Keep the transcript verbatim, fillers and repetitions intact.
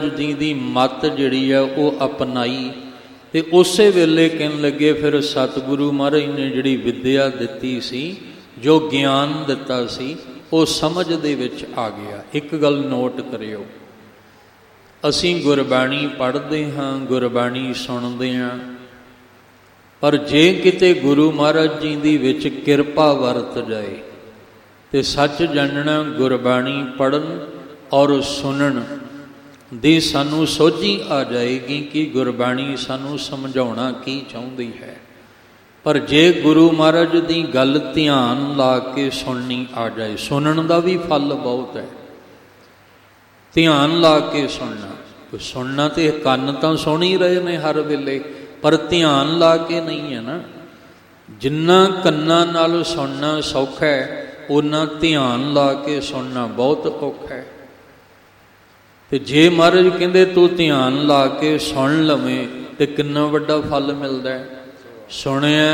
ਜੀ ਦੀ ਮੱਤ ਜਿਹੜੀ ਹੈ ਉਹ ਅਪਣਾਈ ਤੇ ਉਸੇ ਵੇਲੇ ਕਹਿਣ ਲੱਗੇ ਫਿਰ ਸਤਿਗੁਰੂ ਮਹਾਰਾਜ ਨੇ ਜਿਹੜੀ ਵਿੱਦਿਆ ਦਿੱਤੀ ਸੀ, ਜੋ ਗਿਆਨ ਦਿੱਤਾ ਸੀ, ਉਹ ਸਮਝ ਦੇ ਵਿੱਚ ਆ ਗਿਆ। ਇੱਕ ਗੱਲ ਨੋਟ ਕਰਿਓ, ਅਸੀਂ ਗੁਰਬਾਣੀ ਪੜ੍ਹਦੇ ਹਾਂ, ਗੁਰਬਾਣੀ ਸੁਣਦੇ ਹਾਂ, ਪਰ ਜੇ ਕਿਤੇ ਗੁਰੂ ਮਹਾਰਾਜ ਜੀ ਦੀ ਵਿੱਚ ਕਿਰਪਾ ਵਰਤ ਜਾਏ ਤੇ ਸੱਚ ਜਾਣਨਾ ਗੁਰਬਾਣੀ ਪੜ੍ਹਨ ਔਰ ਸੁਣਨ ਦੀ ਸਾਨੂੰ ਸੋਝੀ ਆ ਜਾਏਗੀ ਕਿ ਗੁਰਬਾਣੀ ਸਾਨੂੰ ਸਮਝਾਉਣਾ ਕੀ ਚਾਹੁੰਦੀ ਹੈ। ਪਰ ਜੇ ਗੁਰੂ ਮਹਾਰਾਜ ਦੀ ਗੱਲ ਧਿਆਨ ਲਾ ਕੇ ਸੁਣਨੀ ਆ ਜਾਏ, ਸੁਣਨ ਦਾ ਵੀ ਫਲ ਬਹੁਤ ਹੈ, ਧਿਆਨ ਲਾ ਕੇ ਸੁਣਨਾ। ਸੁਣਨਾ ਤੇ ਕੰਨ ਤਾਂ ਸੁਣ ਹੀ ਰਹੇ ਨੇ ਹਰ ਵੇਲੇ, ਪਰ ਧਿਆਨ ਲਾ ਕੇ ਨਹੀਂ ਹੈ ਨਾ। ਜਿੰਨਾ ਕੰਨਾਂ ਨਾਲ ਸੁਣਨਾ ਸੌਖਾ ਹੈ, ਓਨਾ ਧਿਆਨ ਲਾ ਕੇ ਸੁਣਨਾ ਬਹੁਤ ਔਖਾ ਹੈ। ਤੇ ਜੇ ਮਹਾਰਾਜ ਕਹਿੰਦੇ ਤੂੰ ਧਿਆਨ ਲਾ ਕੇ ਸੁਣ ਲਵੇਂ ਤੇ ਕਿੰਨਾ ਵੱਡਾ ਫਲ ਮਿਲਦਾ ਹੈ। ਸੁਣਿਆ